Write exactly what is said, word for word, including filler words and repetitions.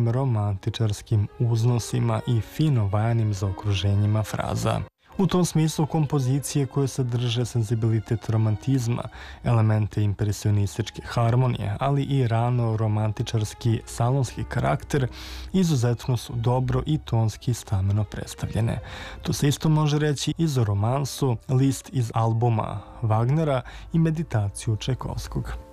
tim romantičarskim uznosima i fino vajanim zaokruženjima fraza. U tom smislu kompozicije koje sadrže senzibilitet romantizma, elemente impresionističke harmonije, ali i rano romantičarski salonski karakter izuzetno su dobro i tonski stameno predstavljene. To se isto može reći i za romansu List iz albuma Wagnera i Meditaciju Čajkovskog.